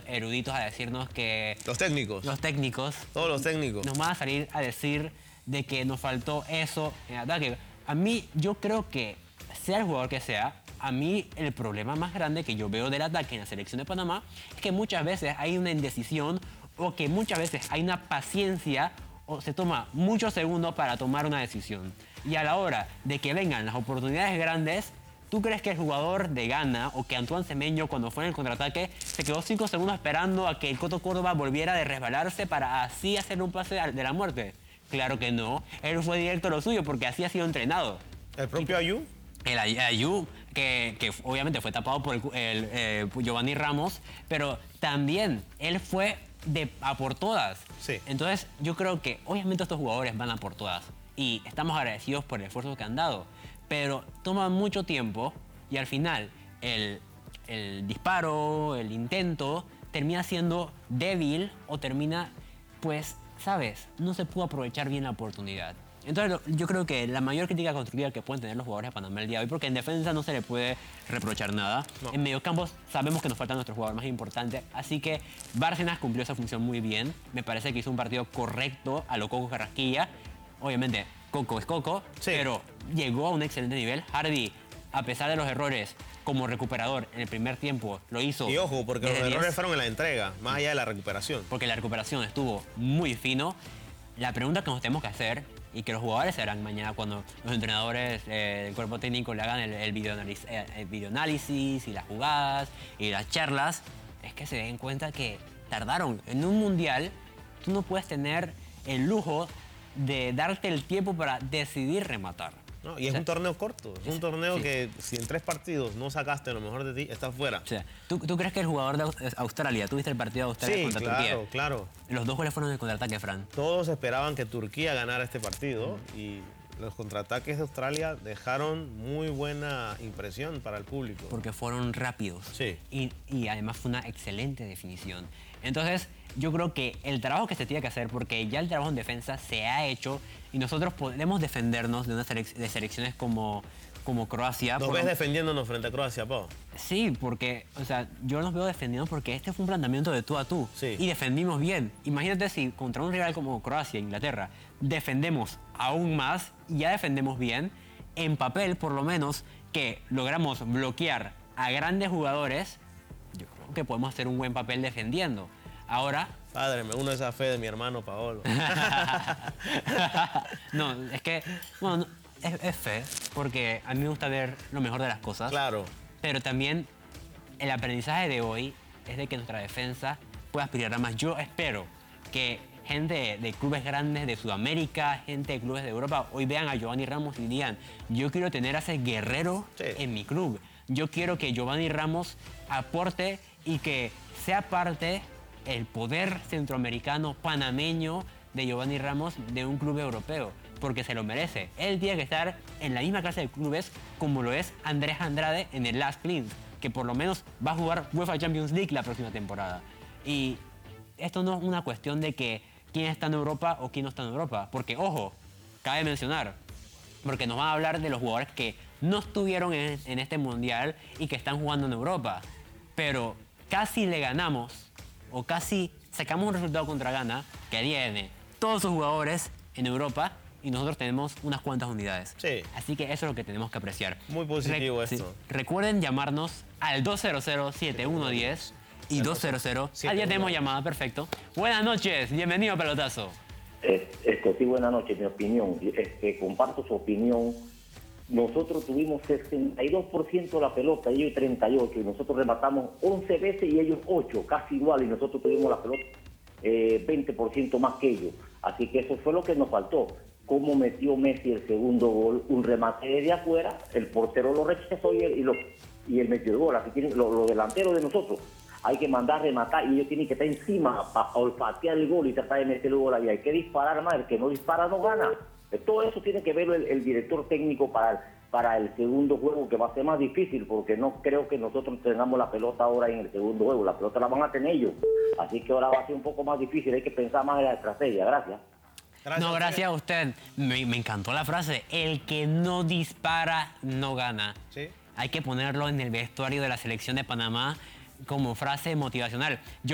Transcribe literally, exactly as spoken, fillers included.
eruditos a decirnos que... Los técnicos. Los técnicos. Todos los técnicos. Nos van a salir a decir de que nos faltó eso en ataque. A mí, yo creo que, sea el jugador que sea, a mí el problema más grande que yo veo del ataque en la selección de Panamá es que muchas veces hay una indecisión o que muchas veces hay una paciencia o se toma muchos segundos para tomar una decisión. Y a la hora de que vengan las oportunidades grandes, ¿tú crees que el jugador de Ghana o que Antoine Semenyo cuando fue en el contraataque se quedó cinco segundos esperando a que el Coto Córdoba volviera de resbalarse para así hacer un pase de la muerte? Claro que no. Él fue directo a lo suyo porque así ha sido entrenado. ¿El propio Ayew? El Ayew, que, que obviamente fue tapado por el, el, eh, Giovanni Ramos, pero también él fue de, a por todas. Sí. Entonces yo creo que obviamente estos jugadores van a por todas y estamos agradecidos por el esfuerzo que han dado, pero toma mucho tiempo y al final el, el disparo, el intento, termina siendo débil o termina, pues, ¿sabes? No se pudo aprovechar bien la oportunidad. Entonces yo creo que la mayor crítica constructiva que pueden tener los jugadores de Panamá el día de hoy, porque en defensa no se le puede reprochar nada. No. En mediocampo sabemos que nos falta nuestro jugador más importante, así que Bárcenas cumplió esa función muy bien. Me parece que hizo un partido correcto a lo Coco Carrasquilla. Obviamente, Coco es Coco, sí, pero llegó a un excelente nivel. Hardy, a pesar de los errores, como recuperador en el primer tiempo, lo hizo. Y ojo, porque los errores fueron en la entrega, más allá de la recuperación. Porque la recuperación estuvo muy fino. La pregunta que nos tenemos que hacer, y que los jugadores se harán mañana cuando los entrenadores eh, del cuerpo técnico le hagan el, el, videoanálisis, eh, el videoanálisis y las jugadas y las charlas, es que se den cuenta que tardaron. En un mundial, tú no puedes tener el lujo de darte el tiempo para decidir rematar. No, y es, o sea, un torneo corto, es un torneo sí, que si en tres partidos no sacaste lo mejor de ti, estás fuera. O sea, ¿tú, ¿tú crees que el jugador de Australia, tuviste el partido de Australia sí, contra claro, Turquía? Sí, claro, claro. Los dos goles fueron de contraataque, Fran. Todos esperaban que Turquía ganara este partido mm. y los contraataques de Australia dejaron muy buena impresión para el público. Porque fueron rápidos. Sí. Y, y además fue una excelente definición. Entonces, yo creo que el trabajo que se tiene que hacer, porque ya el trabajo en defensa se ha hecho y nosotros podemos defendernos de unas selec de selecciones como, como Croacia. ¿Nos ves defendiéndonos frente a Croacia, Pau? Sí, porque, o sea, yo nos veo defendiendo porque este fue un planteamiento de tú a tú. Sí. Y defendimos bien. Imagínate si contra un rival como Croacia, Inglaterra, defendemos aún más y ya defendemos bien, en papel por lo menos, que logramos bloquear a grandes jugadores, yo creo que podemos hacer un buen papel defendiendo. Ahora... Padre, me uno a esa fe de mi hermano Paolo. No, es que, bueno, es, es fe, porque a mí me gusta ver lo mejor de las cosas. Claro. Pero también el aprendizaje de hoy es de que nuestra defensa pueda aspirar a más. Yo espero que gente de, de clubes grandes de Sudamérica, gente de clubes de Europa, hoy vean a Giovanni Ramos y digan, yo quiero tener a ese guerrero sí. en mi club. Yo quiero que Giovanni Ramos aporte y que sea parte el poder centroamericano, panameño de Giovanni Ramos de un club europeo, porque se lo merece. Él tiene que estar en la misma clase de clubes como lo es Andrés Andrade en el Las Clins, que por lo menos va a jugar UEFA Champions League la próxima temporada. Y esto no es una cuestión de que quién está en Europa o quién no está en Europa, porque, ojo, cabe mencionar, porque nos van a hablar de los jugadores que no estuvieron en, en este Mundial y que están jugando en Europa, pero casi le ganamos o casi sacamos un resultado contra Ghana que tiene todos sus jugadores en Europa y nosotros tenemos unas cuantas unidades. Sí. Así que eso es lo que tenemos que apreciar. Muy positivo Re esto. Sí. Recuerden llamarnos al dos cero cero, siete uno uno cero y dos cero cero. Ah, ya tenemos llamada, perfecto. Buenas noches, bienvenido a Pelotazo. Esto sí, buenas noches, mi opinión. Este, comparto su opinión. Nosotros tuvimos sesenta y dos por ciento de la pelota, ellos treinta y ocho por ciento, y nosotros rematamos once veces y ellos ocho, casi igual, y nosotros tuvimos la pelota eh, veinte por ciento más que ellos. Así que eso fue lo que nos faltó. Cómo metió Messi el segundo gol, un remate desde afuera, el portero lo rechazó y, el, y, lo, y él metió el gol. Así que los lo delanteros de nosotros hay que mandar a rematar y ellos tienen que estar encima para olfatear el gol y tratar de meter el gol ahí. Hay que disparar más, el que no dispara no gana. Todo eso tiene que verlo el, el director técnico para, para el segundo juego, que va a ser más difícil, porque no creo que nosotros tengamos la pelota ahora en el segundo juego. La pelota la van a tener ellos. Así que ahora va a ser un poco más difícil. Hay que pensar más en la estrategia. Gracias. Gracias no, gracias a usted. Me, me encantó la frase. El que no dispara no gana. ¿Sí? Hay que ponerlo en el vestuario de la selección de Panamá como frase motivacional. Yo